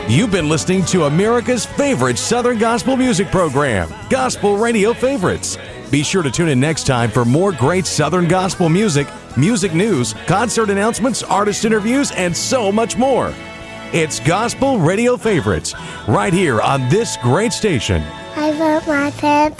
You've been listening to America's favorite Southern gospel music program, Gospel Radio Favorites. Be sure to tune in next time for more great Southern gospel music, music news, concert announcements, artist interviews, and so much more. It's Gospel Radio Favorites, right here on this great station. I want my pants